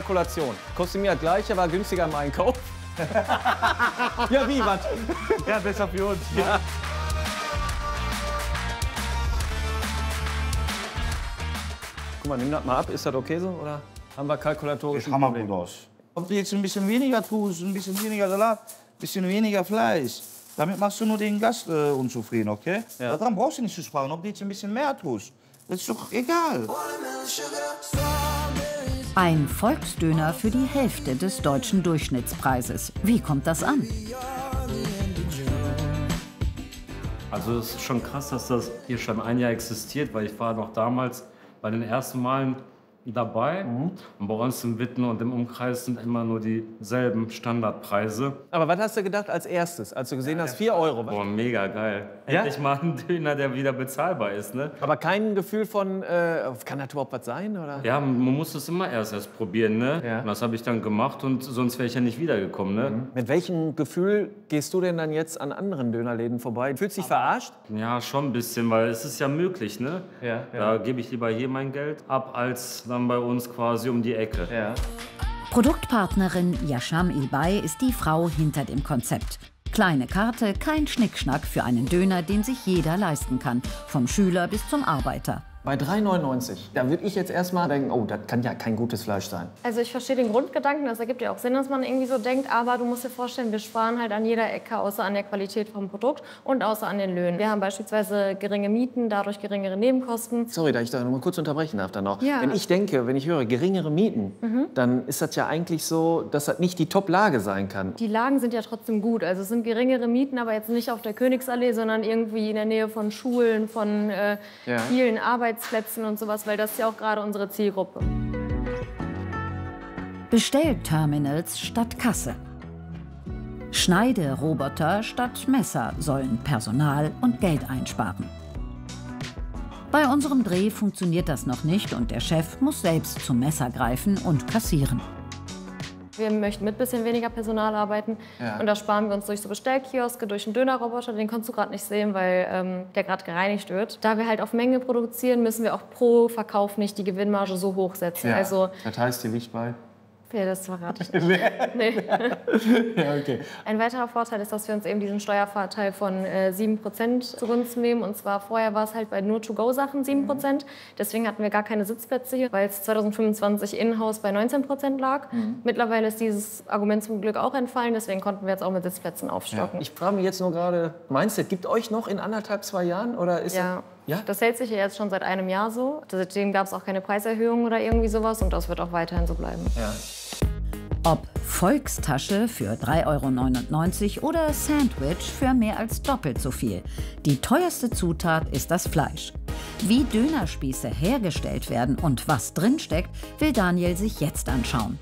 Kalkulation. Kostet mir das Gleiche, war günstiger im Einkauf. Ja, wie, was? Ja, besser für uns. Ja. Guck mal, nimm das mal ab. Ist das okay so, oder haben wir kalkulatorisch ein Problem? Hammergut aus. Ob du jetzt ein bisschen weniger tust, ein bisschen weniger Salat, ein bisschen weniger Fleisch, damit machst du nur den Gast unzufrieden, okay? Ja. Daran brauchst du nicht zu sparen, ob du jetzt ein bisschen mehr tust. Das ist doch egal. Ein Volksdöner für die Hälfte des deutschen Durchschnittspreises. Wie kommt das an? Also es ist schon krass, dass das hier schon ein Jahr existiert, weil ich war noch damals bei den ersten Malen dabei. Und bei uns im Witten und im Umkreis sind immer nur dieselben Standardpreise. Aber was hast du gedacht als erstes, als du gesehen hast, 4 €? Boah, mega geil. Ja? Endlich mal ein Döner, der wieder bezahlbar ist, ne? Aber kein Gefühl von, kann das überhaupt was sein? Oder? Ja, man muss es immer erst probieren, ne? Ja. Und das habe ich dann gemacht und sonst wäre ich ja nicht wiedergekommen, ne? Mit welchem Gefühl gehst du denn dann jetzt an anderen Dönerläden vorbei? Fühlst du dich verarscht? Ja, schon ein bisschen, weil es ist ja möglich, ne? Ja, Da gebe ich lieber hier mein Geld ab, als dann bei uns quasi um die Ecke. Ja. Produktpartnerin Yasham Ilbay ist die Frau hinter dem Konzept. Kleine Karte, kein Schnickschnack für einen Döner, den sich jeder leisten kann. Vom Schüler bis zum Arbeiter. Bei 3,99 €, da würde ich jetzt erstmal denken, oh, das kann ja kein gutes Fleisch sein. Also ich verstehe den Grundgedanken, das ergibt ja auch Sinn, dass man irgendwie so denkt, aber du musst dir vorstellen, wir sparen halt an jeder Ecke, außer an der Qualität vom Produkt und außer an den Löhnen. Wir haben beispielsweise geringe Mieten, dadurch geringere Nebenkosten. Sorry, da ich da noch mal kurz unterbrechen darf dann noch. Ja. Wenn ich höre geringere Mieten, dann ist das ja eigentlich so, dass das nicht die Top-Lage sein kann. Die Lagen sind ja trotzdem gut, also es sind geringere Mieten, aber jetzt nicht auf der Königsallee, sondern irgendwie in der Nähe von Schulen, von vielen Arbeitsplätzen und sowas, weil das ist ja auch gerade unsere Zielgruppe. Bestellterminals statt Kasse. Schneideroboter statt Messer sollen Personal und Geld einsparen. Bei unserem Dreh funktioniert das noch nicht und der Chef muss selbst zum Messer greifen und kassieren. Wir möchten mit ein bisschen weniger Personal arbeiten und das sparen wir uns durch so Bestellkioske, durch einen Dönerroboter, den konntest du gerade nicht sehen, weil der gerade gereinigt wird. Da wir halt auf Menge produzieren, müssen wir auch pro Verkauf nicht die Gewinnmarge so hoch setzen. Ja. Also, Das heißt, die liegt bei? ja, das verrate ich nicht. Nee. Ja, okay. Ein weiterer Vorteil ist, dass wir uns eben diesen Steuervorteil von 7% zugunsten nehmen. Und zwar vorher war es halt bei nur To-Go-Sachen 7%. Deswegen hatten wir gar keine Sitzplätze hier, weil es 2025 in-house bei 19% lag. Mittlerweile ist dieses Argument zum Glück auch entfallen. Deswegen konnten wir jetzt auch mit Sitzplätzen aufstocken. Ich frage mich jetzt nur gerade, meinst du, das gibt euch noch in 1,5, 2 Jahren? Oder ist Ja. Ja? Das hält sich ja jetzt schon seit einem Jahr so. Seitdem gab es auch keine Preiserhöhung oder irgendwie sowas. Und das wird auch weiterhin so bleiben. Ja. Ob Volkstasche für 3,99 € oder Sandwich für mehr als doppelt so viel. Die teuerste Zutat ist das Fleisch. Wie Dönerspieße hergestellt werden und was drinsteckt, will Daniel sich jetzt anschauen.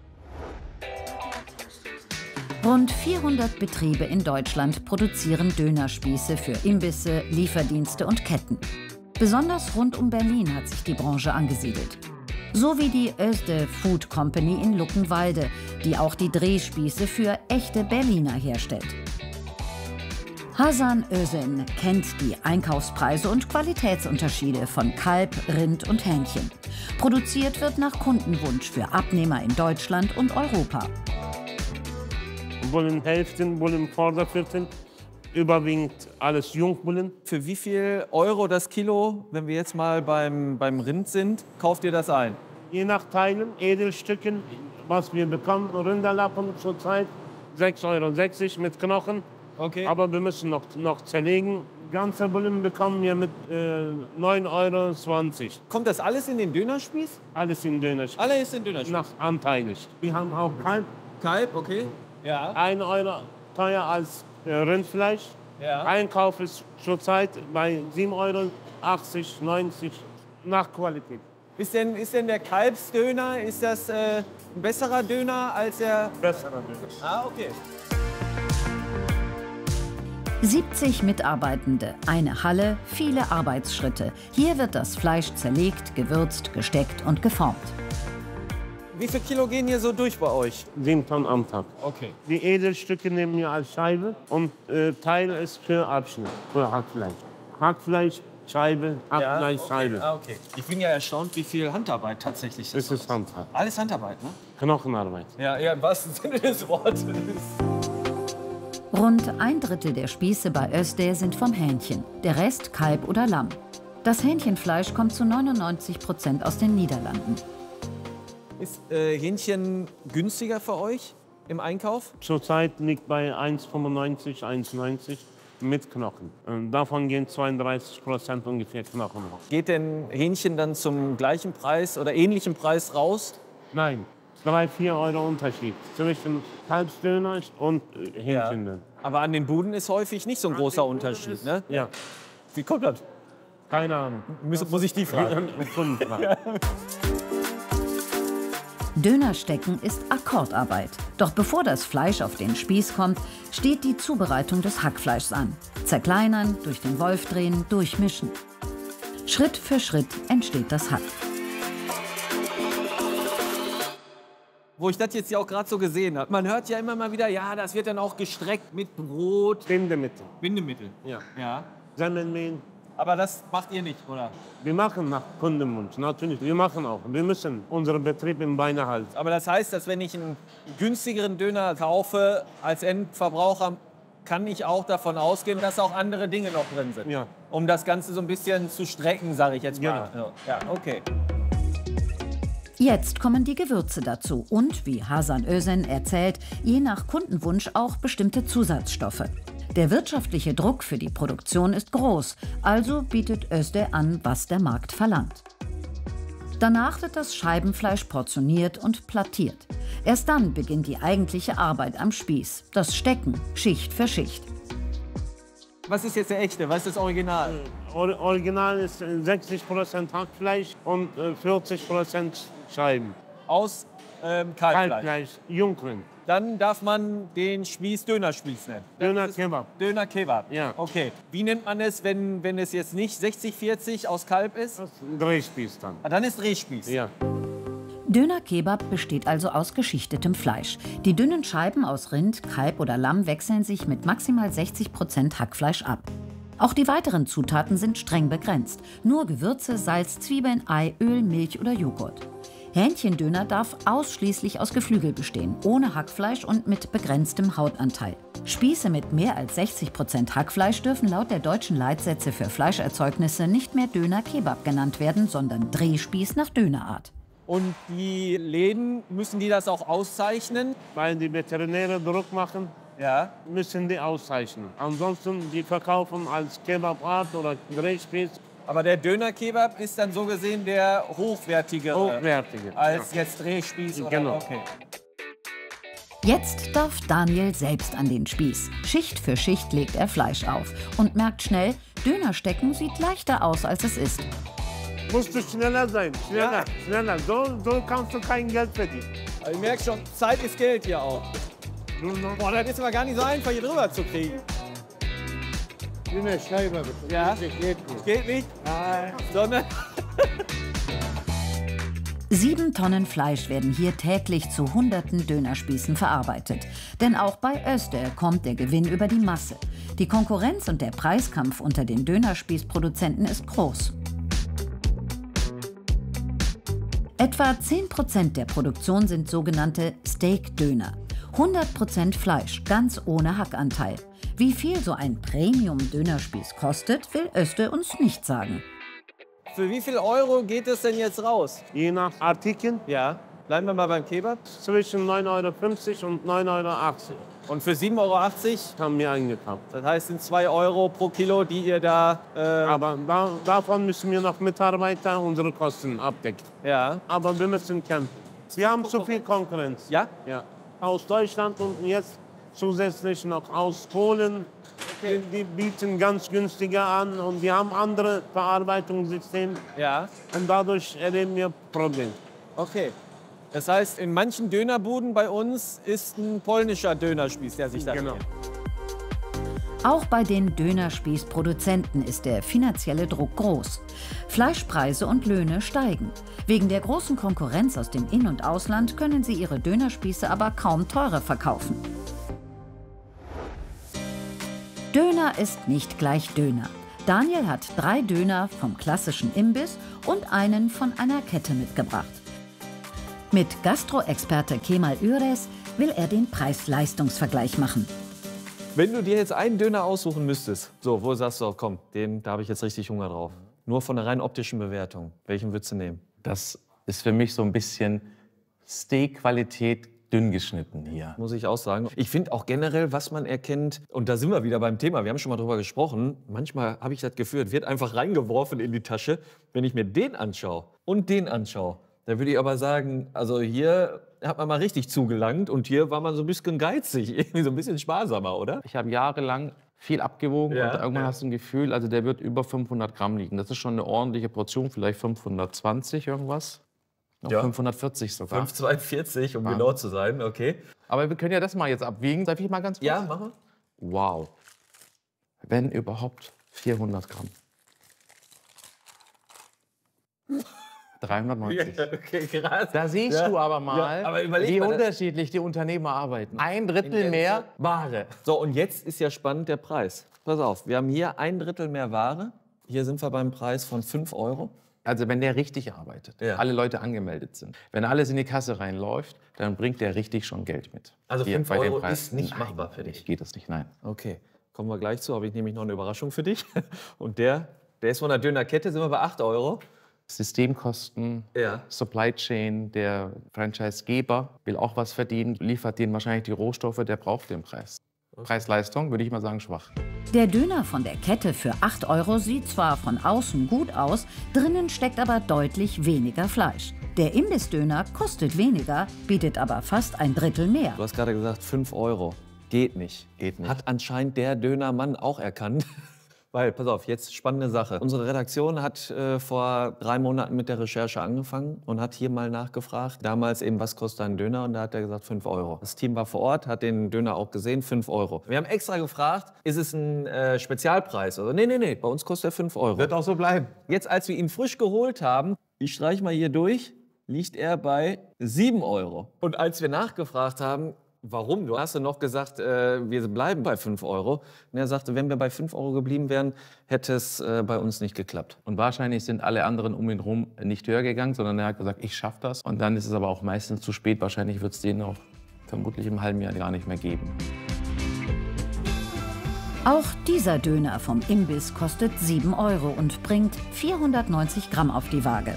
Rund 400 Betriebe in Deutschland produzieren Dönerspieße für Imbisse, Lieferdienste und Ketten. Besonders rund um Berlin hat sich die Branche angesiedelt. So wie die Özde Food Company in Luckenwalde, die auch die Drehspieße für echte Berliner herstellt. Hasan Özden kennt die Einkaufspreise und Qualitätsunterschiede von Kalb, Rind und Hähnchen. Produziert wird nach Kundenwunsch für Abnehmer in Deutschland und Europa. Bullenhälften, Bullenvorderviertel, überwiegend alles Jungbullen. Für wie viel Euro das Kilo, wenn wir jetzt mal beim Rind sind, kauft ihr das ein? Je nach Teilen, Edelstücken, was wir bekommen, Rinderlappen zurzeit 6,60 € mit Knochen. Okay. Aber wir müssen noch zerlegen. Ganze Bullen bekommen wir mit 9,20 €. Kommt das alles in den Dönerspieß? Alles in Dönerspieß. Alles in Dönerspieß? Nach anteilig. Wir haben auch Kalb, Kalb, okay. Ja. 1 € teuer als Rindfleisch. Ja. Einkauf ist zurzeit bei 7,80 €, 90 € nach Qualität. Ist denn der Kalbsdöner, ist das ein besserer Döner als der... Besserer Döner. Ah, okay. 70 Mitarbeitende, eine Halle, viele Arbeitsschritte. Hier wird das Fleisch zerlegt, gewürzt, gesteckt und geformt. Wie viel Kilo gehen hier so durch bei euch? 7 Tonnen am Tag. Okay. Die Edelstücke nehmen wir als Scheibe und Teil ist für Abschnitt, für Hackfleisch. Hackfleisch, Scheibe, Hackfleisch, okay. Scheibe. Ah, okay. Ich bin ja erstaunt, wie viel Handarbeit tatsächlich ist. Das ist Handarbeit. Alles Handarbeit, ne? Knochenarbeit. Ja, im wahrsten Sinne des Wortes. Rund 1/3 der Spieße bei Özde sind vom Hähnchen, der Rest Kalb oder Lamm. Das Hähnchenfleisch kommt zu 99% aus den Niederlanden. Ist Hähnchen günstiger für euch im Einkauf? Zurzeit liegt bei 1,95, 1,90 mit Knochen. Und davon gehen 32% ungefähr Knochen raus. Geht denn Hähnchen dann zum gleichen Preis oder ähnlichen Preis raus? Nein, 3–4 Euro Unterschied zwischen Kalbsdöner und Hähnchendöner. Aber an den Buden ist häufig nicht so ein großer Unterschied, ne? Ja, Wie kommt das? keine Ahnung. Muss ich die fragen? Dönerstecken ist Akkordarbeit. Doch bevor das Fleisch auf den Spieß kommt, steht die Zubereitung des Hackfleischs an. Zerkleinern, durch den Wolf drehen, durchmischen. Schritt für Schritt entsteht das Hack. Wo ich das jetzt ja auch gerade so gesehen habe. Man hört ja immer mal wieder, ja, das wird dann auch gestreckt mit Brot. Bindemittel. Bindemittel. Ja. Semmelmehl. Aber das macht ihr nicht, oder? Wir machen nach Kundenwunsch, natürlich. Wir machen auch. Wir müssen unseren Betrieb im Beine halten. Aber das heißt, dass wenn ich einen günstigeren Döner kaufe als Endverbraucher, kann ich auch davon ausgehen, dass auch andere Dinge noch drin sind. Ja. Um das Ganze so ein bisschen zu strecken, sage ich jetzt mal. Genau. Ja, okay. Jetzt kommen die Gewürze dazu und, wie Hasan Özen erzählt, je nach Kundenwunsch auch bestimmte Zusatzstoffe. Der wirtschaftliche Druck für die Produktion ist groß, also bietet Özde an, was der Markt verlangt. Danach wird das Scheibenfleisch portioniert und plattiert. Erst dann beginnt die eigentliche Arbeit am Spieß, das Stecken, Schicht für Schicht. Was ist jetzt der echte? Was ist das Original? Original ist 60% Hackfleisch und 40% Scheiben. Aus Kalbfleisch. Kalbfleisch, Jungrind. Dann darf man den Spieß Dönerspieß nennen. Döner Kebab. Döner Kebab. Ja. Okay. Wie nennt man es, wenn es jetzt nicht 60/40 aus Kalb ist? Das ist ein Drehspieß dann. Ah, dann ist Drehspieß. Ja. Döner-Kebab besteht also aus geschichtetem Fleisch. Die dünnen Scheiben aus Rind, Kalb oder Lamm wechseln sich mit maximal 60% Hackfleisch ab. Auch die weiteren Zutaten sind streng begrenzt. Nur Gewürze, Salz, Zwiebeln, Ei, Öl, Milch oder Joghurt. Hähnchendöner darf ausschließlich aus Geflügel bestehen, ohne Hackfleisch und mit begrenztem Hautanteil. Spieße mit mehr als 60% Hackfleisch dürfen laut der deutschen Leitsätze für Fleischerzeugnisse nicht mehr Döner-Kebab genannt werden, sondern Drehspieß nach Dönerart. Und die Läden, müssen die das auch auszeichnen? Weil die Veterinäre Druck machen, Ja. müssen die auszeichnen. Ansonsten, die verkaufen als Kebabart oder Drehspieß Aber der Döner-Kebab ist dann so gesehen der hochwertigere hochwertige. als jetzt Drehspieß oder Genau. Okay. Jetzt darf Daniel selbst an den Spieß. Schicht für Schicht legt er Fleisch auf und merkt schnell, Dönerstecken sieht leichter aus, als es ist. Musst du schneller sein, schneller, schneller. So kannst du kein Geld verdienen. Also ich merke schon, Zeit ist Geld hier auch. Boah, das ist aber gar nicht so einfach, hier drüber zu kriegen. Eine Scheibe bitte. Ja. Geht nicht. Geht nicht? Nein. Sondern 7 Tonnen Fleisch werden hier täglich zu hunderten Dönerspießen verarbeitet. Denn auch bei Özde kommt der Gewinn über die Masse. Die Konkurrenz und der Preiskampf unter den Dönerspießproduzenten ist groß. Etwa 10% der Produktion sind sogenannte Steak-Döner. 100% Fleisch, ganz ohne Hackanteil. Wie viel so ein Premium-Dönerspieß kostet, will Özde uns nicht sagen. für wie viel Euro geht es denn jetzt raus? Je nach Artikel Ja. Bleiben wir mal beim Kebab. zwischen 9,50 € und 9,80 €. Und für 7,80 € Haben wir eingekauft. das heißt, sind 2 Euro pro Kilo, die ihr da. Aber davon müssen wir noch Mitarbeiter unsere Kosten abdecken. Ja. Aber wir müssen kämpfen. Wir haben zu viel Konkurrenz. Ja? Ja. Aus Deutschland und jetzt zusätzlich noch aus Polen. Die bieten ganz günstiger an und wir haben andere Verarbeitungssysteme. Ja. Und dadurch erleben wir Probleme. Okay. Das heißt, in manchen Dönerbuden bei uns ist ein polnischer Dönerspieß, der sich da Genau. dreht. Auch bei den Dönerspießproduzenten ist der finanzielle Druck groß. Fleischpreise und Löhne steigen. Wegen der großen Konkurrenz aus dem In- und Ausland können sie ihre Dönerspieße aber kaum teurer verkaufen. Döner ist nicht gleich Döner. Daniel hat 3 Döner vom klassischen Imbiss und einen von einer Kette mitgebracht. Mit Gastro-Experte Kemal Üres will er den Preis-Leistungs-Vergleich machen. Wenn du dir jetzt einen Döner aussuchen müsstest, so, wo sagst du, komm, da habe ich jetzt richtig Hunger drauf. Nur von der rein optischen Bewertung, welchen würdest du nehmen? Das ist für mich so ein bisschen Steak-Qualität dünn geschnitten hier. Muss ich auch sagen. Ich finde auch generell, was man erkennt, und da sind wir wieder beim Thema, wir haben schon mal drüber gesprochen, manchmal habe ich das Gefühl, es wird einfach reingeworfen in die Tasche. Wenn ich mir den anschaue und den anschaue, da würde ich aber sagen, also hier hat man mal richtig zugelangt und hier war man so ein bisschen geizig, irgendwie so ein bisschen sparsamer, oder? Ich habe jahrelang viel abgewogen und irgendwann hast du ein Gefühl, also der wird über 500 Gramm liegen. Das ist schon eine ordentliche Portion, vielleicht 520 irgendwas. Noch 540 sogar. 542, um genau zu sein, okay. Aber wir können ja das mal jetzt abwiegen. Darf ich mal ganz kurz? Ja, machen wir. Wow. Wenn überhaupt 400 Gramm. 390. Ja, okay, krass. Da siehst du aber mal, aber überleg wie mal, unterschiedlich die Unternehmer arbeiten. Ein Drittel mehr Ware. So, und jetzt ist ja spannend der Preis. Pass auf, wir haben hier ein Drittel mehr Ware. Hier sind wir beim Preis von 5 Euro. Also wenn der richtig arbeitet, alle Leute angemeldet sind, wenn alles in die Kasse reinläuft, dann bringt der richtig schon Geld mit. Also Hier 5 bei dem Euro Preis. ist nicht machbar für dich. Geht das nicht, nein. Okay, kommen wir gleich zu. Habe ich nämlich noch eine Überraschung für dich. Und der ist von der Dönerkette, sind wir bei 8 Euro. Systemkosten, Supply Chain, der Franchisegeber will auch was verdienen, liefert denen wahrscheinlich die Rohstoffe, der braucht den Preis. Preis-Leistung, würde ich mal sagen, schwach. Der Döner von der Kette für 8 Euro sieht zwar von außen gut aus, drinnen steckt aber deutlich weniger Fleisch. Der Imbissdöner kostet weniger, bietet aber fast ein Drittel mehr. Du hast gerade gesagt, 5 Euro. Geht nicht. Geht nicht. Hat anscheinend der Dönermann auch erkannt. Weil, pass auf, jetzt spannende Sache. Unsere Redaktion hat vor 3 Monaten mit der Recherche angefangen und hat hier mal nachgefragt, damals eben, was kostet ein Döner? Und da hat er gesagt, 5 Euro. Das Team war vor Ort, hat den Döner auch gesehen, 5 Euro. Wir haben extra gefragt, ist es ein Spezialpreis? Also, nee, bei uns kostet er 5 Euro. Wird auch so bleiben. Jetzt, als wir ihn frisch geholt haben, ich streiche mal hier durch, liegt er bei 7 Euro. Und als wir nachgefragt haben, warum? Du hast ja noch gesagt, wir bleiben bei 5 Euro. Und er sagte, wenn wir bei 5 Euro geblieben wären, hätte es bei uns nicht geklappt. Und wahrscheinlich sind alle anderen um ihn herum nicht höher gegangen, sondern er hat gesagt, ich schaffe das. Und dann ist es aber auch meistens zu spät. Wahrscheinlich wird es den auch vermutlich im halben Jahr gar nicht mehr geben. Auch dieser Döner vom Imbiss kostet 7 Euro und bringt 490 Gramm auf die Waage.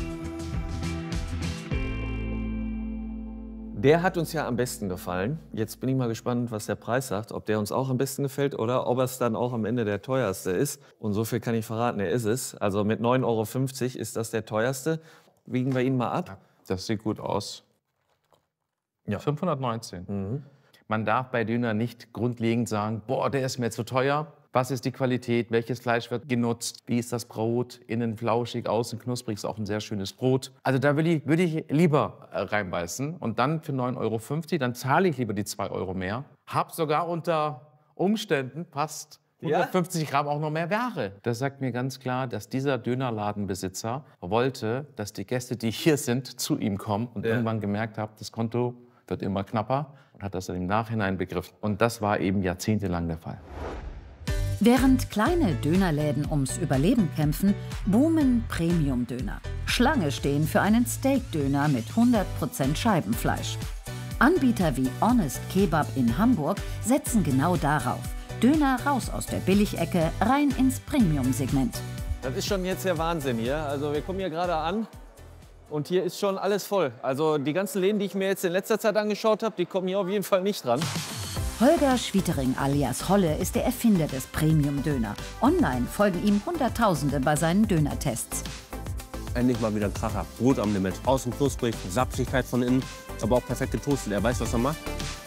Der hat uns ja am besten gefallen. Jetzt bin ich mal gespannt, was der Preis sagt. Ob der uns auch am besten gefällt oder ob es dann auch am Ende der teuerste ist. Und so viel kann ich verraten, er ist es. Also mit 9,50 Euro ist das der teuerste. Wiegen wir ihn mal ab. Das sieht gut aus. Ja. 519. Man darf bei Döner nicht grundlegend sagen, boah, der ist mir zu teuer. Was ist die Qualität? Welches Fleisch wird genutzt? Wie ist das Brot? Innen flauschig, außen knusprig, ist auch ein sehr schönes Brot. Also da würde ich lieber reinbeißen. Und dann für 9,50 Euro, dann zahle ich lieber die 2 Euro mehr. Hab sogar unter Umständen fast 150 Gramm auch noch mehr Ware. Das sagt mir ganz klar, dass dieser Dönerladenbesitzer wollte, dass die Gäste, die hier sind, zu ihm kommen und irgendwann gemerkt haben, das Konto wird immer knapper und hat das dann im Nachhinein begriffen. Und das war eben jahrzehntelang der Fall. Während kleine Dönerläden ums Überleben kämpfen, boomen Premium-Döner. Schlange stehen für einen Steak-Döner mit 100% Scheibenfleisch. Anbieter wie Honest Kebab in Hamburg setzen genau darauf. Döner raus aus der Billigecke, rein ins Premium-Segment. Das ist schon jetzt der Wahnsinn hier. Also wir kommen hier gerade an und hier ist schon alles voll. Also die ganzen Läden, die ich mir jetzt in letzter Zeit angeschaut habe, die kommen hier auf jeden Fall nicht dran. Holger Schwietering alias Holle ist der Erfinder des Premium-Döner. Online folgen ihm Hunderttausende bei seinen Dönertests. Endlich mal wieder ein Kracher. Brot am Limit. Außen knusprig, Saftigkeit von innen, aber auch perfekt getoastet. Er weiß, was er macht.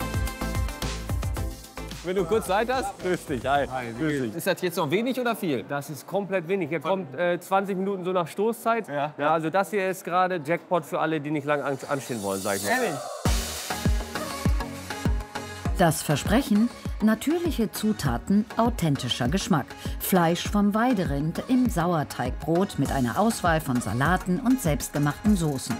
Wenn du kurz Zeit hast, grüß dich. Hi. Grüß dich. Ist das jetzt noch wenig oder viel? Das ist komplett wenig. Hier kommt 20 Minuten so nach Stoßzeit. Ja, also das hier ist gerade Jackpot für alle, die nicht lange anstehen wollen, sag ich mal. Ehrlich? Das Versprechen: natürliche Zutaten, authentischer Geschmack. Fleisch vom Weiderind im Sauerteigbrot mit einer Auswahl von Salaten und selbstgemachten Soßen.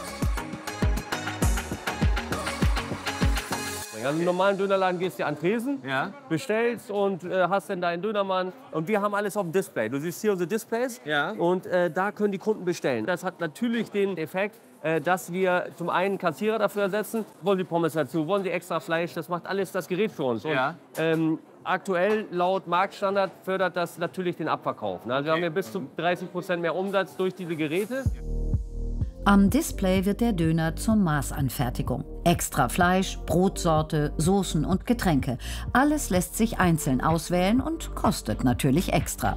Also im normalen Dönerladen gehst du an den Tresen, bestellst und hast dann deinen Dönermann. Und wir haben alles auf dem Display. Du siehst hier unsere Displays und da können die Kunden bestellen. Das hat natürlich den Effekt, dass wir zum einen Kassierer dafür ersetzen, wollen Sie Pommes dazu, wollen Sie extra Fleisch, das macht alles das Gerät für uns. Ja. Und, aktuell laut Marktstandard fördert das natürlich den Abverkauf. Ne? Also wir haben ja bis zu 30% mehr Umsatz durch diese Geräte. Am Display wird der Döner zur Maßanfertigung. Extra Fleisch, Brotsorte, Soßen und Getränke. Alles lässt sich einzeln auswählen und kostet natürlich extra.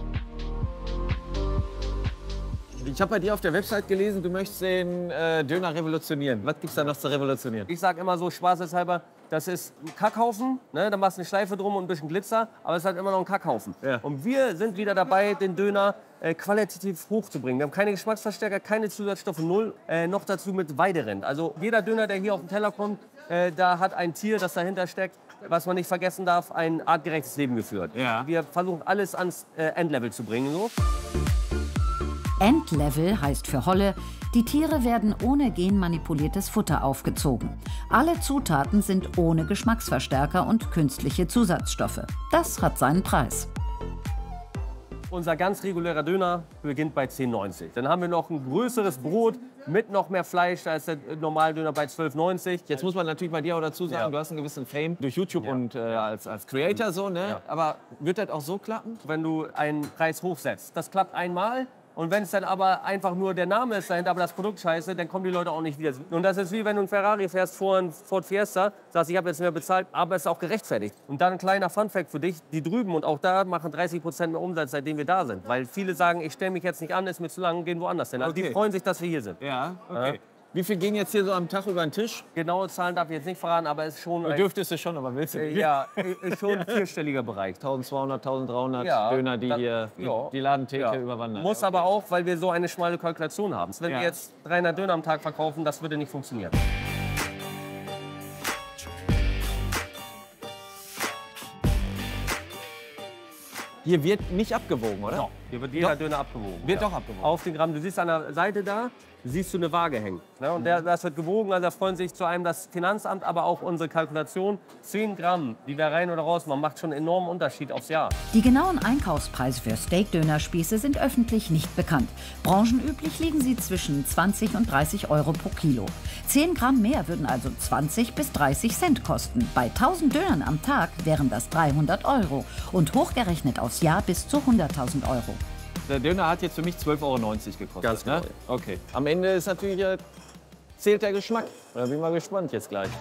Ich habe bei dir auf der Website gelesen, du möchtest den Döner revolutionieren. Was gibt's da noch zu revolutionieren? Ich sage immer so spaßeshalber, das ist ein Kackhaufen, ne? Da machst du eine Schleife drum und ein bisschen Glitzer, aber es ist halt immer noch ein Kackhaufen. Ja. Und wir sind wieder dabei, den Döner qualitativ hochzubringen. Wir haben keine Geschmacksverstärker, keine Zusatzstoffe, null. Noch dazu mit Weiderind. Also jeder Döner, der hier auf den Teller kommt, da hat ein Tier, das dahinter steckt, was man nicht vergessen darf, ein artgerechtes Leben geführt. Ja. Wir versuchen alles ans Endlevel zu bringen. So. Endlevel heißt für Holle, die Tiere werden ohne genmanipuliertes Futter aufgezogen. Alle Zutaten sind ohne Geschmacksverstärker und künstliche Zusatzstoffe. Das hat seinen Preis. Unser ganz regulärer Döner beginnt bei 10,90. Dann haben wir noch ein größeres Brot mit noch mehr Fleisch. Da ist der normale Döner bei 12,90. Jetzt muss man natürlich bei dir auch dazu sagen, du hast einen gewissen Fame durch YouTube und als Creator so, ne? Ja. Aber wird das auch so klappen? Wenn du einen Preis hochsetzt, das klappt einmal. Und wenn es dann aber einfach nur der Name ist dahinter, aber das Produkt scheiße, dann kommen die Leute auch nicht wieder. Und das ist wie wenn du einen Ferrari fährst vor einen Ford Fiesta, sagst, ich habe jetzt mehr bezahlt, aber es ist auch gerechtfertigt. Und dann ein kleiner Funfact für dich, die drüben und auch da machen 30% mehr Umsatz, seitdem wir da sind. Weil viele sagen, ich stelle mich jetzt nicht an, ist mir zu lang, gehen woanders hin. Also die freuen sich, dass wir hier sind. Ja, okay. Wie viel gehen jetzt hier so am Tag über den Tisch? Genaue Zahlen darf ich jetzt nicht verraten, aber es ist schon... Dürftest du schon, aber willst du nicht? Ja, ist schon ein vierstelliger Bereich. 1200, 1300 Ja, Döner, die dann- hier ja. die Ladentheke Ja. überwandern. Muss aber auch, weil wir so eine schmale Kalkulation haben. Wenn Ja. wir jetzt 300 Döner am Tag verkaufen, das würde nicht funktionieren. Hier wird nicht abgewogen, oder? Doch, hier wird jeder Döner abgewogen. Wird doch abgewogen. Auf den Gramm. Du siehst an der Seite da, siehst du eine Waage hängen. Ne? Und das wird gewogen, also da freuen sich zu einem das Finanzamt, aber auch unsere Kalkulation. 10 Gramm, die wir rein oder raus machen, macht schon einen enormen Unterschied aufs Jahr. Die genauen Einkaufspreise für Steak-Dönerspieße sind öffentlich nicht bekannt. Branchenüblich liegen sie zwischen 20 und 30 Euro pro Kilo. 10 Gramm mehr würden also 20 bis 30 Cent kosten. Bei 1000 Dönern am Tag wären das 300 Euro und hochgerechnet aufs Jahr bis zu 100.000 Euro. Der Döner hat jetzt für mich 12,90 Euro gekostet. Ganz genau, ne? Okay. Am Ende ist natürlich zählt der Geschmack. Da bin ich mal gespannt jetzt gleich.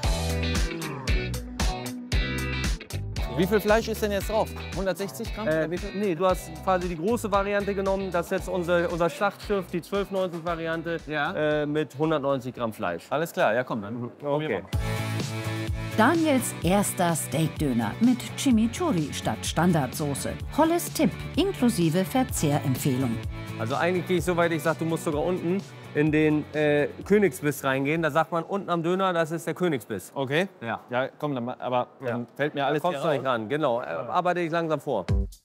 Wie viel Fleisch ist denn jetzt drauf? 160 Gramm? Nee, du hast quasi die große Variante genommen. Das ist jetzt unser Schlachtschiff, die 12,90-Variante Ja. mit 190 Gramm Fleisch. Alles klar, ja komm, dann probieren wir Okay. mal. Daniels erster Steak-Döner mit Chimichurri statt Standardsoße. Holles Tipp inklusive Verzehrempfehlung. Also eigentlich gehe ich so weit, ich sage, du musst sogar unten in den Königsbiss reingehen. Da sagt man unten am Döner, das ist der Königsbiss. Okay? Ja. Ja, komm, dann, aber dann fällt mir alles Da kommst du hier nicht raus. ran, genau. Arbeite dich langsam vor.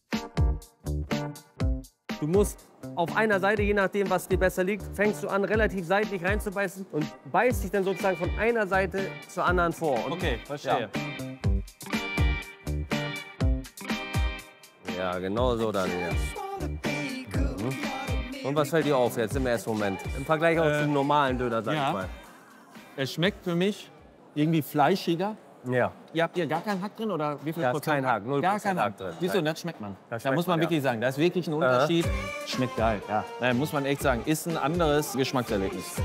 Du musst auf einer Seite, je nachdem, was dir besser liegt, fängst du an, relativ seitlich reinzubeißen und beißt dich dann sozusagen von einer Seite zur anderen vor. Und Okay, verstehe. Ja, genau so, Daniel. Und was fällt dir auf jetzt im ersten Moment? Im Vergleich auch zum normalen Döner, sag ja. ich mal. Es schmeckt für mich irgendwie fleischiger. Ja. Ihr habt hier gar keinen Hack drin oder wie viel Da ist Prozent? kein Hack, 0% Gar kein Hack Hack drin. Siehst du, Nein. das schmeckt man. Das Da schmeckt muss man man, ja. wirklich sagen, da ist wirklich ein Unterschied. Schmeckt geil, ja. Muss man echt sagen, ist ein anderes Geschmackserlebnis.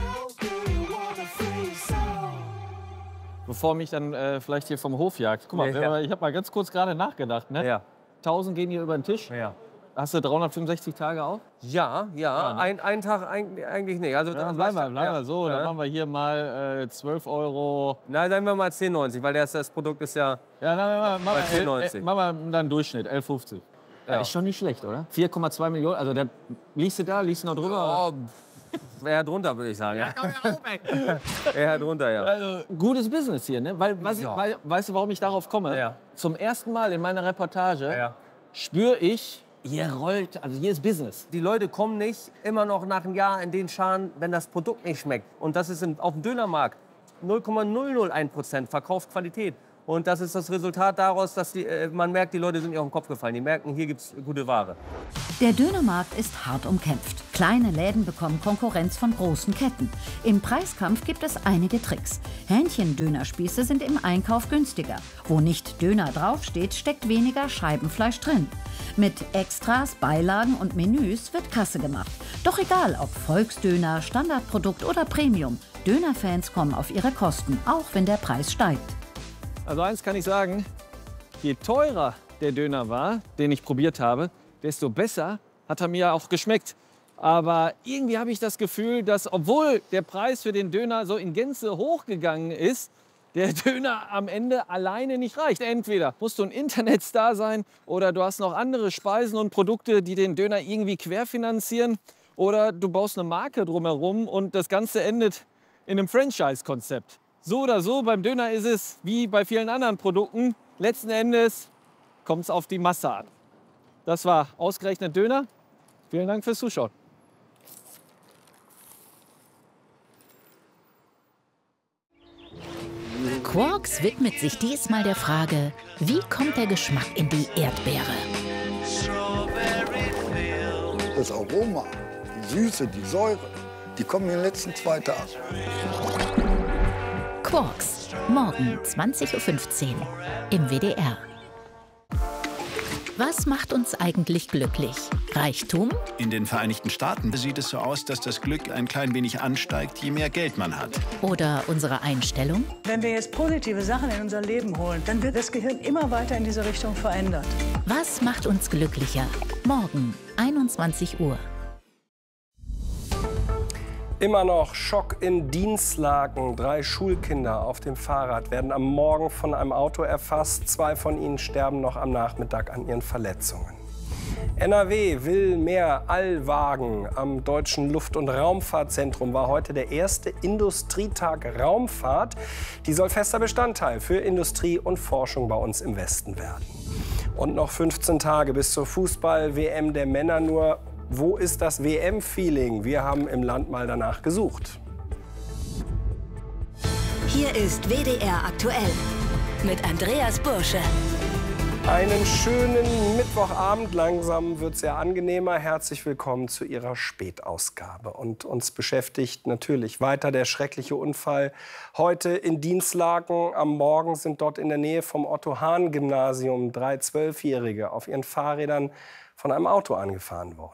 Bevor mich dann vielleicht hier vom Hof jagt. Guck mal, Ja. ich habe mal ganz kurz gerade nachgedacht. Ne? Ja. 1000 gehen hier über den Tisch. Ja. Hast du 365 Tage auf? Ja, ja. Ein Tag eigentlich nicht. Also, Dann bleiben wir so. Dann machen wir hier mal 12 Euro. Nein, sagen wir mal 10,90, weil das Produkt ist ja... Ja, dann machen Bei wir 10,90. machen wir dann Durchschnitt, 11,50. Ja. Ist schon nicht schlecht, oder? 4,2 Millionen. Also, liegst du da, liegst du noch drüber? Eher drunter, würde ich sagen. Ja. Eher drunter, ja. Also, gutes Business hier, ne? Weil, weißt du, warum ich darauf komme? Ja. Zum ersten Mal in meiner Reportage Ja. spüre ich, hier rollt, also hier ist Business. Die Leute kommen nicht immer noch nach einem Jahr in den Scharen, wenn das Produkt nicht schmeckt. Und das ist auf dem Dönermarkt 0,001% verkauft Qualität. Und das ist das Resultat daraus, dass man merkt, die Leute sind nicht auf den Kopf gefallen. Die merken, hier gibt es gute Ware. Der Dönermarkt ist hart umkämpft. Kleine Läden bekommen Konkurrenz von großen Ketten. Im Preiskampf gibt es einige Tricks. Hähnchen-Dönerspieße sind im Einkauf günstiger. Wo nicht Döner draufsteht, steckt weniger Scheibenfleisch drin. Mit Extras, Beilagen und Menüs wird Kasse gemacht. Doch egal, ob Volksdöner, Standardprodukt oder Premium, Dönerfans kommen auf ihre Kosten, auch wenn der Preis steigt. Also eins kann ich sagen, je teurer der Döner war, den ich probiert habe, desto besser hat er mir auch geschmeckt. Aber irgendwie habe ich das Gefühl, dass obwohl der Preis für den Döner so in Gänze hochgegangen ist, der Döner am Ende alleine nicht reicht. Entweder musst du ein Internetstar sein oder du hast noch andere Speisen und Produkte, die den Döner irgendwie querfinanzieren. Oder du baust eine Marke drumherum und das Ganze endet in einem Franchise-Konzept. So oder so, beim Döner ist es wie bei vielen anderen Produkten. Letzten Endes kommt es auf die Masse an. Das war ausgerechnet Döner. Vielen Dank fürs Zuschauen. Quarks widmet sich diesmal der Frage, wie kommt der Geschmack in die Erdbeere? Das Aroma, die Süße, die Säure, die kommen in den letzten 2 Tagen. Quarks, morgen 20:15 Uhr im WDR. Was macht uns eigentlich glücklich? Reichtum? In den Vereinigten Staaten sieht es so aus, dass das Glück ein klein wenig ansteigt, je mehr Geld man hat. Oder unsere Einstellung? Wenn wir jetzt positive Sachen in unser Leben holen, dann wird das Gehirn immer weiter in diese Richtung verändert. Was macht uns glücklicher? Morgen, 21 Uhr. Immer noch Schock in Dinslaken. 3 Schulkinder auf dem Fahrrad werden am Morgen von einem Auto erfasst. 2 von ihnen sterben noch am Nachmittag an ihren Verletzungen. NRW will mehr Allwagen. Am Deutschen Luft- und Raumfahrtzentrum war heute der erste Industrietag Raumfahrt. Die soll fester Bestandteil für Industrie und Forschung bei uns im Westen werden. Und noch 15 Tage bis zur Fußball-WM der Männer. Nur wo ist das WM-Feeling? Wir haben im Land mal danach gesucht. Hier ist WDR aktuell mit Andreas Bursche. Einen schönen Mittwochabend. Langsam wird es sehr angenehmer. Herzlich willkommen zu Ihrer Spätausgabe. Und uns beschäftigt natürlich weiter der schreckliche Unfall heute in Dinslaken. Am Morgen sind dort in der Nähe vom Otto-Hahn-Gymnasium 3 12-Jährige auf ihren Fahrrädern von einem Auto angefahren worden.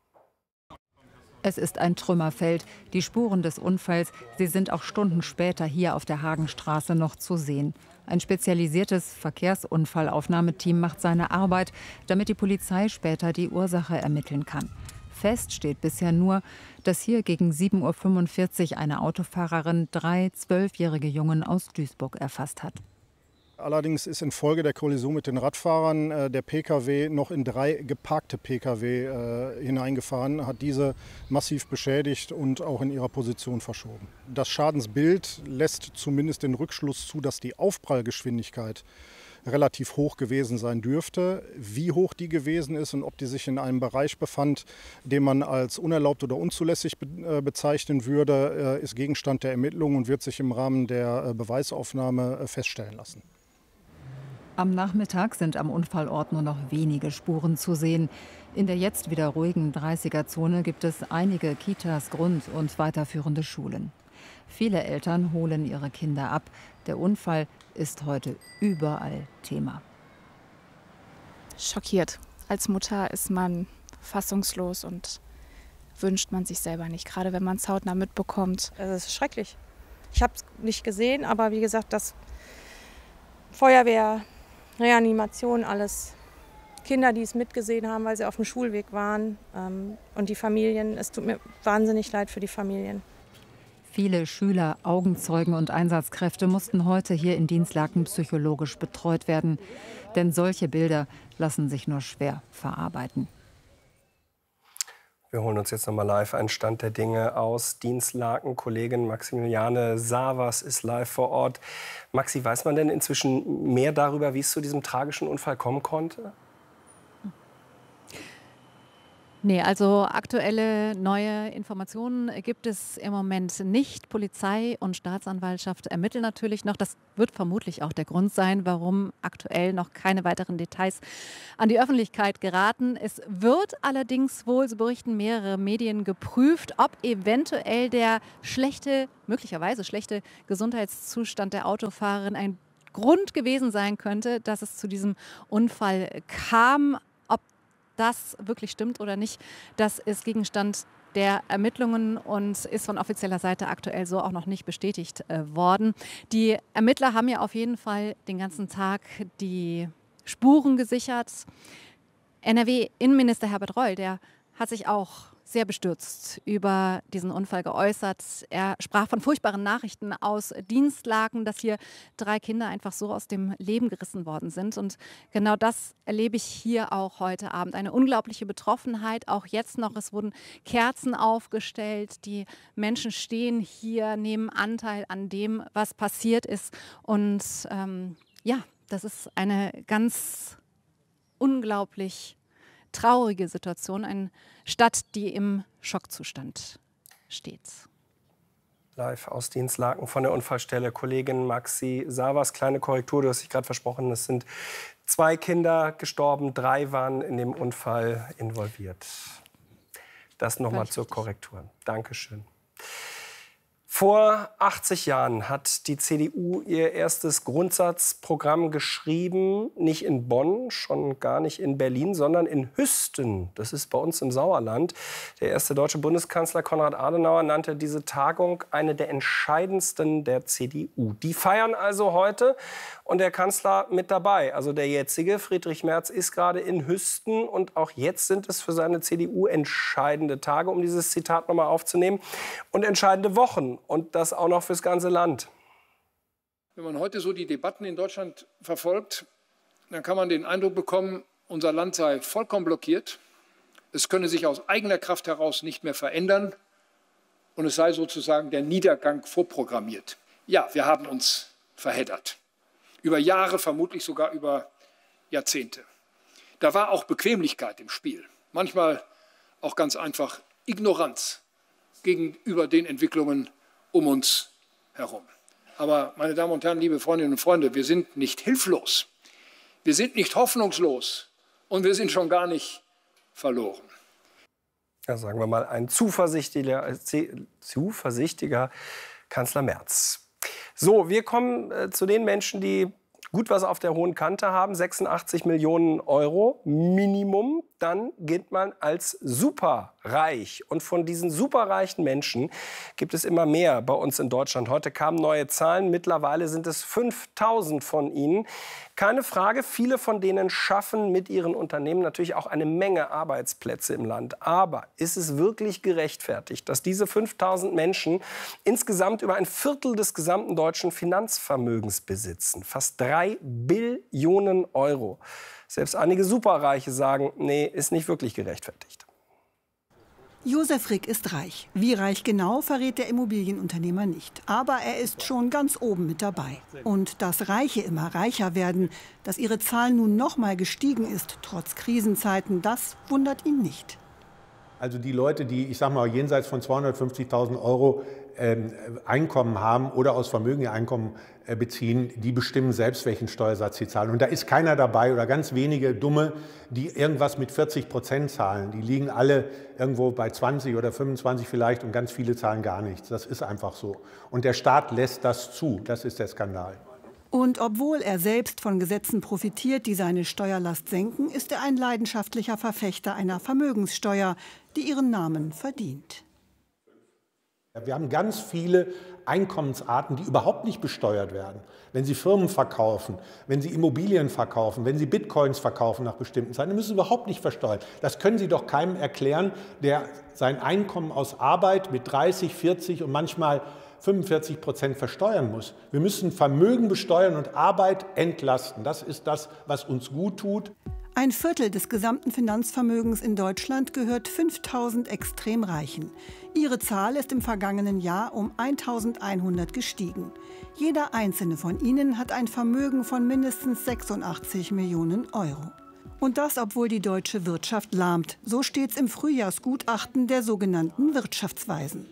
Es ist ein Trümmerfeld. Die Spuren des Unfalls, sie sind auch Stunden später hier auf der Hagenstraße noch zu sehen. Ein spezialisiertes Verkehrsunfallaufnahmeteam macht seine Arbeit, damit die Polizei später die Ursache ermitteln kann. Fest steht bisher nur, dass hier gegen 7:45 Uhr eine Autofahrerin 3 12-jährige Jungen aus Duisburg erfasst hat. Allerdings ist infolge der Kollision mit den Radfahrern der Pkw noch in 3 geparkte Pkw hineingefahren, hat diese massiv beschädigt und auch in ihrer Position verschoben. Das Schadensbild lässt zumindest den Rückschluss zu, dass die Aufprallgeschwindigkeit relativ hoch gewesen sein dürfte. Wie hoch die gewesen ist und ob die sich in einem Bereich befand, den man als unerlaubt oder unzulässig bezeichnen würde, ist Gegenstand der Ermittlungen und wird sich im Rahmen der Beweisaufnahme feststellen lassen. Am Nachmittag sind am Unfallort nur noch wenige Spuren zu sehen. In der jetzt wieder ruhigen 30er-Zone gibt es einige Kitas, Grund- und weiterführende Schulen. Viele Eltern holen ihre Kinder ab. Der Unfall ist heute überall Thema. Schockiert. Als Mutter ist man fassungslos und wünscht man sich selber nicht, gerade wenn man es hautnah mitbekommt. Es ist schrecklich. Ich habe es nicht gesehen, aber wie gesagt, das Feuerwehr, Reanimation, alles Kinder, die es mitgesehen haben, weil sie auf dem Schulweg waren und die Familien. Es tut mir wahnsinnig leid für die Familien. Viele Schüler, Augenzeugen und Einsatzkräfte mussten heute hier in Dinslaken psychologisch betreut werden. Denn solche Bilder lassen sich nur schwer verarbeiten. Wir holen uns jetzt noch mal live einen Stand der Dinge aus Dinslaken. Kollegin Maximiliane Savas ist live vor Ort. Maxi, weiß man denn inzwischen mehr darüber, wie es zu diesem tragischen Unfall kommen konnte? Nee, also aktuelle neue Informationen gibt es im Moment nicht. Polizei und Staatsanwaltschaft ermitteln natürlich noch. Das wird vermutlich auch der Grund sein, warum aktuell noch keine weiteren Details an die Öffentlichkeit geraten. Es wird allerdings wohl, so berichten mehrere Medien, geprüft, ob eventuell der möglicherweise schlechte Gesundheitszustand der Autofahrerin ein Grund gewesen sein könnte, dass es zu diesem Unfall kam. Ob das wirklich stimmt oder nicht, das ist Gegenstand der Ermittlungen und ist von offizieller Seite aktuell so auch noch nicht bestätigt worden. Die Ermittler haben ja auf jeden Fall den ganzen Tag die Spuren gesichert. NRW-Innenminister Herbert Reul, der hat sich auch sehr bestürzt über diesen Unfall geäußert. Er sprach von furchtbaren Nachrichten aus Dienstlaken, dass hier 3 Kinder einfach so aus dem Leben gerissen worden sind. Und genau das erlebe ich hier auch heute Abend. Eine unglaubliche Betroffenheit, auch jetzt noch. Es wurden Kerzen aufgestellt. Die Menschen stehen hier, nehmen Anteil an dem, was passiert ist. Und ja, das ist eine ganz unglaublich traurige Situation, eine Stadt, die im Schockzustand steht. Live aus Dienstlaken von der Unfallstelle. Kollegin Maxi Savas, kleine Korrektur, du hast dich gerade versprochen, es sind 2 Kinder gestorben, 3 waren in dem Unfall involviert. Das nochmal zur Korrektur. Dankeschön. Vor 80 Jahren hat die CDU ihr erstes Grundsatzprogramm geschrieben, nicht in Bonn, schon gar nicht in Berlin, sondern in Hüsten. Das ist bei uns im Sauerland. Der erste deutsche Bundeskanzler Konrad Adenauer nannte diese Tagung eine der entscheidendsten der CDU. Die feiern also heute und der Kanzler mit dabei. Also der jetzige Friedrich Merz ist gerade in Hüsten und auch jetzt sind es für seine CDU entscheidende Tage, um dieses Zitat nochmal aufzunehmen, und entscheidende Wochen. Und das auch noch fürs ganze Land. Wenn man heute so die Debatten in Deutschland verfolgt, dann kann man den Eindruck bekommen, unser Land sei vollkommen blockiert. Es könne sich aus eigener Kraft heraus nicht mehr verändern. Und es sei sozusagen der Niedergang vorprogrammiert. Ja, wir haben uns verheddert. Über Jahre, vermutlich sogar über Jahrzehnte. Da war auch Bequemlichkeit im Spiel. Manchmal auch ganz einfach Ignoranz gegenüber den Entwicklungen um uns herum. Aber, meine Damen und Herren, liebe Freundinnen und Freunde, wir sind nicht hilflos, wir sind nicht hoffnungslos und wir sind schon gar nicht verloren. Ja, sagen wir mal, ein zuversichtlicher Kanzler Merz. So, wir kommen zu den Menschen, die gut was auf der hohen Kante haben. 86 Millionen Euro Minimum. Dann gilt man als superreich. Und von diesen superreichen Menschen gibt es immer mehr bei uns in Deutschland. Heute kamen neue Zahlen. Mittlerweile sind es 5000 von ihnen. Keine Frage, viele von denen schaffen mit ihren Unternehmen natürlich auch eine Menge Arbeitsplätze im Land. Aber ist es wirklich gerechtfertigt, dass diese 5000 Menschen insgesamt über ein Viertel des gesamten deutschen Finanzvermögens besitzen? Fast 3 Billionen Euro. Selbst einige Superreiche sagen, nee, ist nicht wirklich gerechtfertigt. Josef Rick ist reich. Wie reich genau, verrät der Immobilienunternehmer nicht. Aber er ist schon ganz oben mit dabei. Und dass Reiche immer reicher werden, dass ihre Zahl nun noch mal gestiegen ist, trotz Krisenzeiten, das wundert ihn nicht. Also die Leute, die, ich sag mal, jenseits von 250.000 Euro Einkommen haben oder aus Vermögen ihr Einkommen beziehen, die bestimmen selbst, welchen Steuersatz sie zahlen. Und da ist keiner dabei oder ganz wenige Dumme, die irgendwas mit 40% zahlen. Die liegen alle irgendwo bei 20 oder 25 vielleicht und ganz viele zahlen gar nichts. Das ist einfach so. Und der Staat lässt das zu. Das ist der Skandal. Und obwohl er selbst von Gesetzen profitiert, die seine Steuerlast senken, ist er ein leidenschaftlicher Verfechter einer Vermögenssteuer, die ihren Namen verdient. Wir haben ganz viele Einkommensarten, die überhaupt nicht besteuert werden. Wenn Sie Firmen verkaufen, wenn Sie Immobilien verkaufen, wenn Sie Bitcoins verkaufen nach bestimmten Zeiten, dann müssen Sie überhaupt nicht versteuern. Das können Sie doch keinem erklären, der sein Einkommen aus Arbeit mit 30, 40 und manchmal 45% versteuern muss. Wir müssen Vermögen besteuern und Arbeit entlasten. Das ist das, was uns gut tut. Ein Viertel des gesamten Finanzvermögens in Deutschland gehört 5000 Extremreichen. Ihre Zahl ist im vergangenen Jahr um 1100 gestiegen. Jeder einzelne von ihnen hat ein Vermögen von mindestens 86 Millionen Euro. Und das, obwohl die deutsche Wirtschaft lahmt. So steht's im Frühjahrsgutachten der sogenannten Wirtschaftsweisen.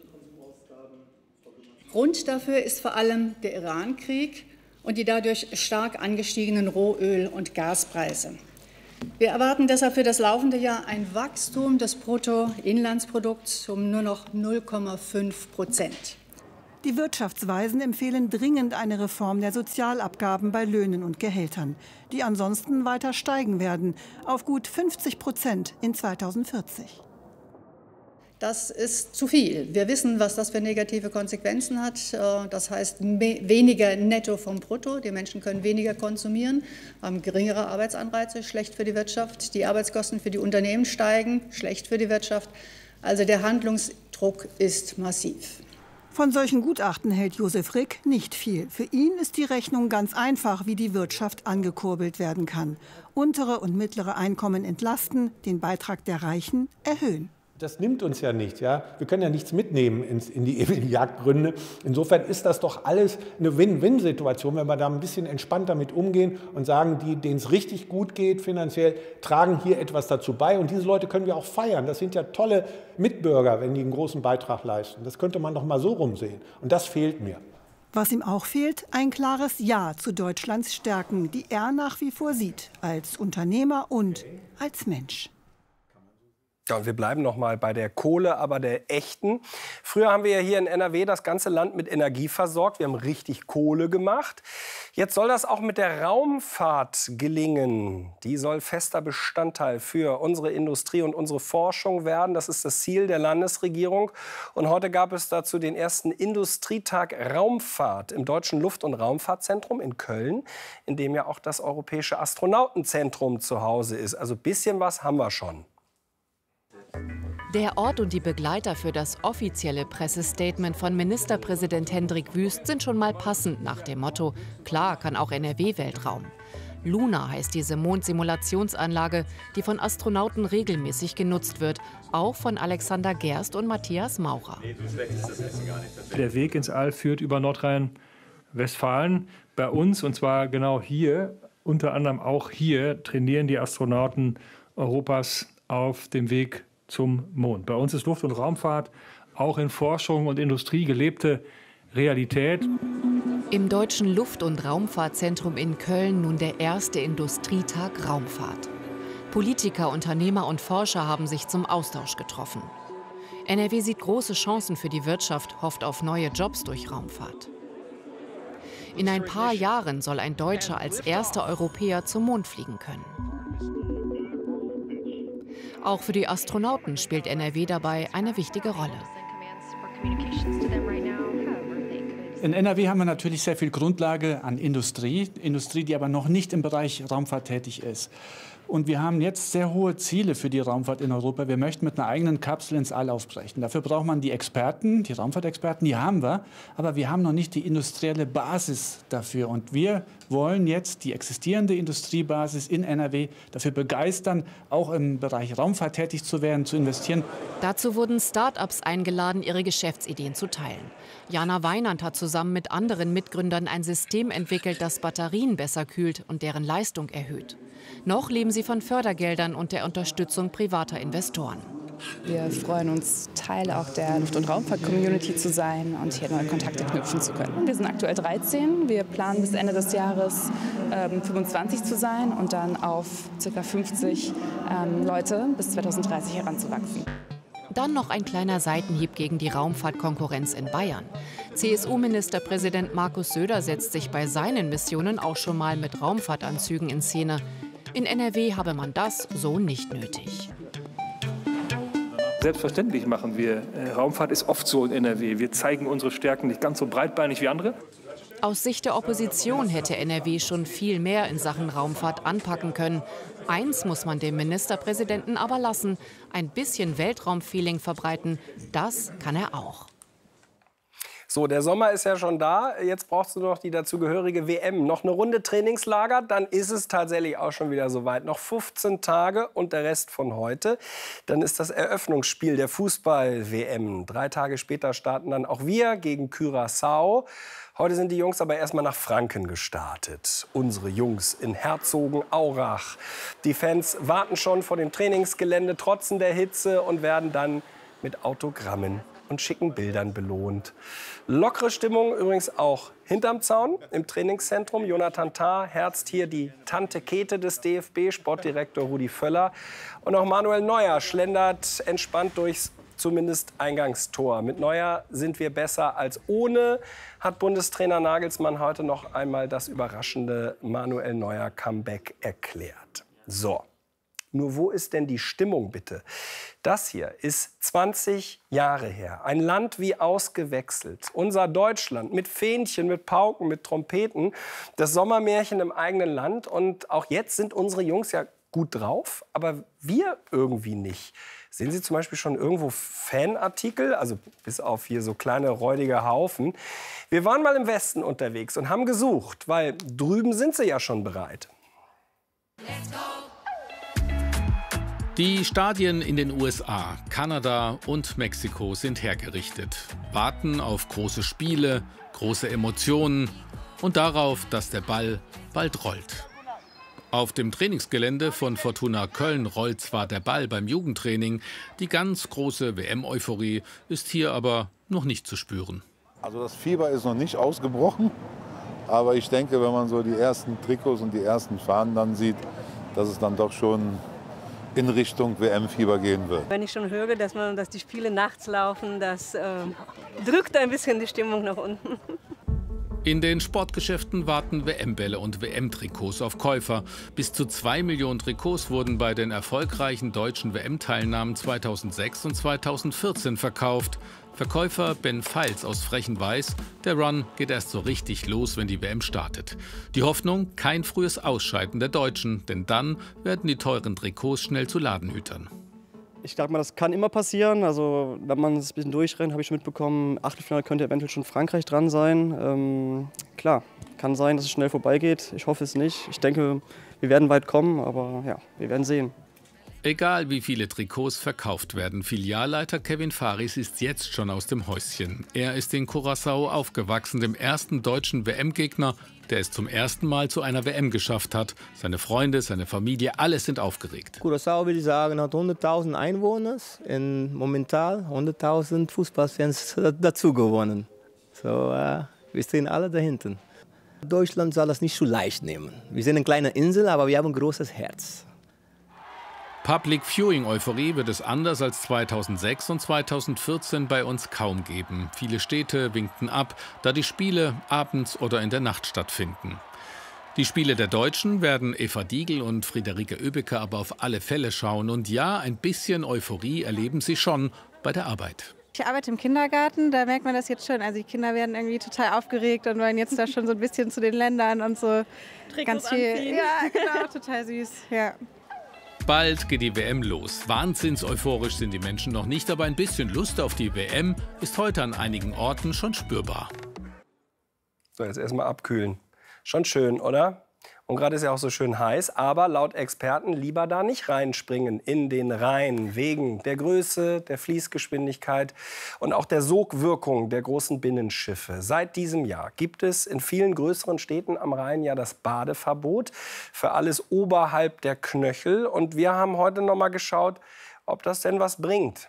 Grund dafür ist vor allem der Iran-Krieg und die dadurch stark angestiegenen Rohöl- und Gaspreise. Wir erwarten deshalb für das laufende Jahr ein Wachstum des Bruttoinlandsprodukts um nur noch 0,5%. Die Wirtschaftsweisen empfehlen dringend eine Reform der Sozialabgaben bei Löhnen und Gehältern, die ansonsten weiter steigen werden, auf gut 50% in 2040. Das ist zu viel. Wir wissen, was das für negative Konsequenzen hat. Das heißt weniger Netto vom Brutto. Die Menschen können weniger konsumieren, haben geringere Arbeitsanreize, schlecht für die Wirtschaft. Die Arbeitskosten für die Unternehmen steigen, schlecht für die Wirtschaft. Also der Handlungsdruck ist massiv. Von solchen Gutachten hält Josef Rick nicht viel. Für ihn ist die Rechnung ganz einfach, wie die Wirtschaft angekurbelt werden kann. Untere und mittlere Einkommen entlasten, den Beitrag der Reichen erhöhen. Das nimmt uns ja nichts. Ja? Wir können ja nichts mitnehmen in die ewigen Jagdgründe. Insofern ist das doch alles eine Win-Win-Situation, wenn wir da ein bisschen entspannt damit umgehen und sagen, die, denen es richtig gut geht finanziell, tragen hier etwas dazu bei. Und diese Leute können wir auch feiern. Das sind ja tolle Mitbürger, wenn die einen großen Beitrag leisten. Das könnte man doch mal so rumsehen. Und das fehlt mir. Was ihm auch fehlt, ein klares Ja zu Deutschlands Stärken, die er nach wie vor sieht, als Unternehmer und als Mensch. Ja, und wir bleiben noch mal bei der Kohle, aber der echten. Früher haben wir ja hier in NRW das ganze Land mit Energie versorgt. Wir haben richtig Kohle gemacht. Jetzt soll das auch mit der Raumfahrt gelingen. Die soll fester Bestandteil für unsere Industrie und unsere Forschung werden. Das ist das Ziel der Landesregierung. Und heute gab es dazu den ersten Industrietag Raumfahrt im Deutschen Luft- und Raumfahrtzentrum in Köln, in dem ja auch das Europäische Astronautenzentrum zu Hause ist. Also ein bisschen was haben wir schon. Der Ort und die Begleiter für das offizielle Pressestatement von Ministerpräsident Hendrik Wüst sind schon mal passend nach dem Motto: Klar kann auch NRW Weltraum. Luna heißt diese Mondsimulationsanlage, die von Astronauten regelmäßig genutzt wird, auch von Alexander Gerst und Matthias Maurer. Der Weg ins All führt über Nordrhein-Westfalen. Bei uns, und zwar genau hier, unter anderem auch hier, trainieren die Astronauten Europas auf dem Weg zum Mond. Bei uns ist Luft- und Raumfahrt auch in Forschung und Industrie gelebte Realität. Im Deutschen Luft- und Raumfahrtzentrum in Köln nun der erste Industrietag Raumfahrt. Politiker, Unternehmer und Forscher haben sich zum Austausch getroffen. NRW sieht große Chancen für die Wirtschaft, hofft auf neue Jobs durch Raumfahrt. In ein paar Jahren soll ein Deutscher als erster Europäer zum Mond fliegen können. Auch für die Astronauten spielt NRW dabei eine wichtige Rolle. In NRW haben wir natürlich sehr viel Grundlage an Industrie, die aber noch nicht im Bereich Raumfahrt tätig ist. Und wir haben jetzt sehr hohe Ziele für die Raumfahrt in Europa. Wir möchten mit einer eigenen Kapsel ins All aufbrechen. Dafür braucht man die Experten, die Raumfahrtexperten, die haben wir. Aber wir haben noch nicht die industrielle Basis dafür. Und wir wollen jetzt die existierende Industriebasis in NRW dafür begeistern, auch im Bereich Raumfahrt tätig zu werden, zu investieren. Dazu wurden Start-ups eingeladen, ihre Geschäftsideen zu teilen. Jana Weinand hat zusammen mit anderen Mitgründern ein System entwickelt, das Batterien besser kühlt und deren Leistung erhöht. Noch leben sie von Fördergeldern und der Unterstützung privater Investoren. Wir freuen uns, Teil auch der Luft- und Raumfahrt-Community zu sein und hier neue Kontakte knüpfen zu können. Wir sind aktuell 13. Wir planen bis Ende des Jahres 25 zu sein und dann auf ca. 50 Leute bis 2030 heranzuwachsen. Dann noch ein kleiner Seitenhieb gegen die Raumfahrtkonkurrenz in Bayern. CSU-Ministerpräsident Markus Söder setzt sich bei seinen Missionen auch schon mal mit Raumfahrtanzügen in Szene. In NRW habe man das so nicht nötig. Selbstverständlich machen wir. Raumfahrt ist oft so in NRW. Wir zeigen unsere Stärken nicht ganz so breitbeinig wie andere. Aus Sicht der Opposition hätte NRW schon viel mehr in Sachen Raumfahrt anpacken können. Eins muss man dem Ministerpräsidenten aber lassen: ein bisschen Weltraumfeeling verbreiten, das kann er auch. So, der Sommer ist ja schon da. Jetzt brauchst du noch die dazugehörige WM. Noch eine Runde Trainingslager, dann ist es tatsächlich auch schon wieder soweit. Noch 15 Tage und der Rest von heute. Dann ist das Eröffnungsspiel der Fußball-WM. 3 Tage später starten dann auch wir gegen Curaçao. Heute sind die Jungs aber erstmal nach Franken gestartet. Unsere Jungs in Herzogenaurach. Die Fans warten schon vor dem Trainingsgelände, trotzen der Hitze und werden dann mit Autogrammen und schicken Bildern belohnt. Lockere Stimmung übrigens auch hinterm Zaun im Trainingszentrum. Jonathan Tah herzt hier die Tante Käthe des DFB, Sportdirektor Rudi Völler. Und auch Manuel Neuer schlendert entspannt durchs zumindest Eingangstor. Mit Neuer sind wir besser als ohne, hat Bundestrainer Nagelsmann heute noch einmal das überraschende Manuel Neuer Comeback erklärt. So, nur wo ist denn die Stimmung bitte? Das hier ist 20 Jahre her. Ein Land wie ausgewechselt. Unser Deutschland mit Fähnchen, mit Pauken, mit Trompeten. Das Sommermärchen im eigenen Land. Und auch jetzt sind unsere Jungs ja gut drauf, aber wir irgendwie nicht. Sehen Sie zum Beispiel schon irgendwo Fanartikel, also bis auf hier so kleine räudige Haufen. Wir waren mal im Westen unterwegs und haben gesucht, weil drüben sind sie ja schon bereit. Die Stadien in den USA, Kanada und Mexiko sind hergerichtet, warten auf große Spiele, große Emotionen und darauf, dass der Ball bald rollt. Auf dem Trainingsgelände von Fortuna Köln rollt zwar der Ball beim Jugendtraining, die ganz große WM-Euphorie ist hier aber noch nicht zu spüren. Also das Fieber ist noch nicht ausgebrochen, aber ich denke, wenn man so die ersten Trikots und die ersten Fahnen dann sieht, dass es dann doch schon in Richtung WM-Fieber gehen wird. Wenn ich schon höre, dass die Spiele nachts laufen, das drückt ein bisschen die Stimmung nach unten. In den Sportgeschäften warten WM-Bälle und WM-Trikots auf Käufer. Bis zu 2 Millionen Trikots wurden bei den erfolgreichen deutschen WM-Teilnahmen 2006 und 2014 verkauft. Verkäufer Ben Feils aus Frechenweiß: Der Run geht erst so richtig los, wenn die WM startet. Die Hoffnung: kein frühes Ausscheiden der Deutschen, denn dann werden die teuren Trikots schnell zu Ladenhütern. Ich denke mal, das kann immer passieren. Also, wenn man es ein bisschen durchrennt, habe ich schon mitbekommen, Achtelfinale könnte eventuell schon Frankreich dran sein. Klar, kann sein, dass es schnell vorbeigeht. Ich hoffe es nicht. Ich denke, wir werden weit kommen, aber ja, wir werden sehen. Egal wie viele Trikots verkauft werden, Filialleiter Kevin Faris ist jetzt schon aus dem Häuschen. Er ist in Curaçao aufgewachsen, dem ersten deutschen WM-Gegner, der es zum ersten Mal zu einer WM geschafft hat. Seine Freunde, seine Familie, alle sind aufgeregt. Curaçao, würde ich sagen, hat 100.000 Einwohner. Momentan 100.000 Fußballfans dazu gewonnen. So, wir stehen alle dahinter. Deutschland soll das nicht so leicht nehmen. Wir sind eine kleine Insel, aber wir haben ein großes Herz. Public Viewing-Euphorie wird es anders als 2006 und 2014 bei uns kaum geben. Viele Städte winkten ab, da die Spiele abends oder in der Nacht stattfinden. Die Spiele der Deutschen werden Eva Diegel und Friederike Oebecker aber auf alle Fälle schauen. Und ja, ein bisschen Euphorie erleben sie schon bei der Arbeit. Ich arbeite im Kindergarten, da merkt man das jetzt schon. Also die Kinder werden irgendwie total aufgeregt und wollen jetzt da schon so ein bisschen zu den Ländern und so. Trikots ganz viel. Anziehen. Ja, genau, total süß. Ja. Bald geht die WM los. Wahnsinns-euphorisch sind die Menschen noch nicht, aber ein bisschen Lust auf die WM ist heute an einigen Orten schon spürbar. So, jetzt erstmal abkühlen. Schon schön, oder? Und gerade ist ja auch so schön heiß, aber laut Experten lieber da nicht reinspringen in den Rhein, wegen der Größe, der Fließgeschwindigkeit und auch der Sogwirkung der großen Binnenschiffe. Seit diesem Jahr gibt es in vielen größeren Städten am Rhein ja das Badeverbot für alles oberhalb der Knöchel. Und wir haben heute noch mal geschaut, ob das denn was bringt.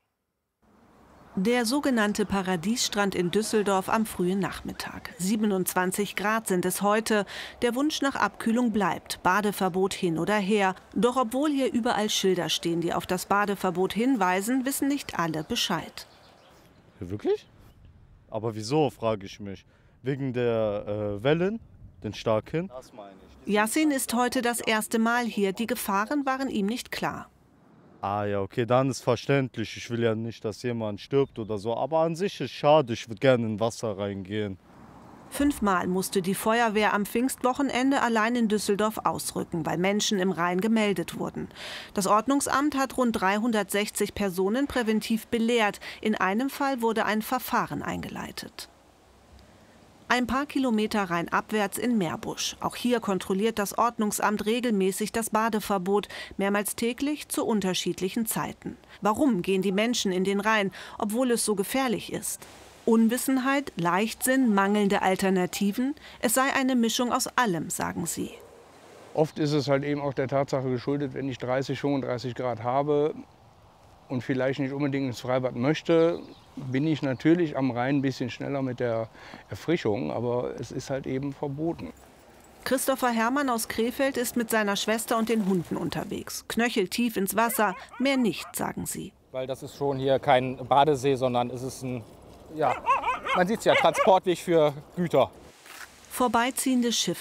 Der sogenannte Paradiesstrand in Düsseldorf am frühen Nachmittag. 27 Grad sind es heute. Der Wunsch nach Abkühlung bleibt. Badeverbot hin oder her. Doch obwohl hier überall Schilder stehen, die auf das Badeverbot hinweisen, wissen nicht alle Bescheid. Wirklich? Aber wieso, frage ich mich. Wegen der Wellen, den starken? Das meine ich. Yassin ist heute das erste Mal hier. Die Gefahren waren ihm nicht klar. Ah ja, okay, dann ist verständlich. Ich will ja nicht, dass jemand stirbt oder so. Aber an sich ist schade, ich würde gerne in Wasser reingehen. 5-mal musste die Feuerwehr am Pfingstwochenende allein in Düsseldorf ausrücken, weil Menschen im Rhein gemeldet wurden. Das Ordnungsamt hat rund 360 Personen präventiv belehrt. In einem Fall wurde ein Verfahren eingeleitet. Ein paar Kilometer rheinabwärts in Meerbusch. Auch hier kontrolliert das Ordnungsamt regelmäßig das Badeverbot, mehrmals täglich zu unterschiedlichen Zeiten. Warum gehen die Menschen in den Rhein, obwohl es so gefährlich ist? Unwissenheit, Leichtsinn, mangelnde Alternativen. Es sei eine Mischung aus allem, sagen sie. Oft ist es halt eben auch der Tatsache geschuldet, wenn ich 30, 35 Grad habe und vielleicht nicht unbedingt ins Freibad möchte, bin ich natürlich am Rhein ein bisschen schneller mit der Erfrischung, aber es ist halt eben verboten. Christopher Herrmann aus Krefeld ist mit seiner Schwester und den Hunden unterwegs. Knöcheltief ins Wasser, mehr nicht, sagen sie. Weil das ist schon hier kein Badesee, sondern es ist ein, ja, man sieht es ja, Transportweg für Güter. Vorbeiziehende Schiffe.